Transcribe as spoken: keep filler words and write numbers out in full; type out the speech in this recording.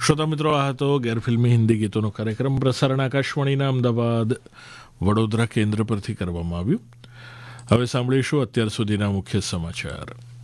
શ્રોતા મિત્રો, આ હતો ગેરફિલ્મી હિન્દી ગીતોનો કાર્યક્રમ. પ્રસારણ આકાશવાણીના અમદાવાદ વડોદરા કેન્દ્ર પરથી કરવામાં આવ્યું. હવે સાંભળીશું અત્યાર સુધીના મુખ્ય સમાચાર.